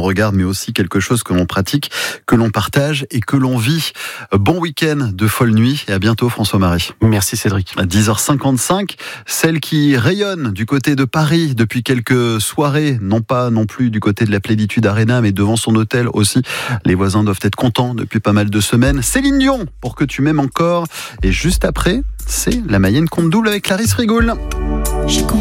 regarde, mais aussi quelque chose que l'on pratique, que l'on partage et que l'on vit. Bon week-end de folle nuit et à bientôt François-Marie. Merci Cédric. À 10h55, celle qui rayonne du côté de Paris depuis quelques soirées, non pas non plus du côté de la Plénitude Arena, mais devant son hôtel aussi. Les voisins doivent être contents depuis pas mal de semaines. Céline Dion, pour que tu m'aimes encore. Et juste après, c'est la Mayenne compte double avec Clarisse Rigoul.